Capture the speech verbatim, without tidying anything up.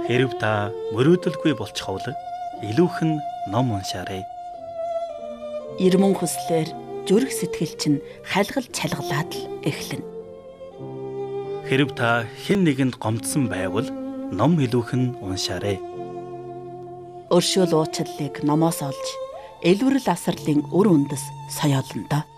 Хэрэв та мөрөөдөлгүй болчихвол илүүх нь ном уншаарай. Ирмэн хүслээр зүрх сэтгэл чинь хайлгал чалгалаад л эхлэнэ. Хэрэв та хэн нэгэнд гомдсон байвал ном илүүх нь уншаарай. Өршөөл уучлалыг номоос олж элвэрл асарлын үр үндэс соёолондоо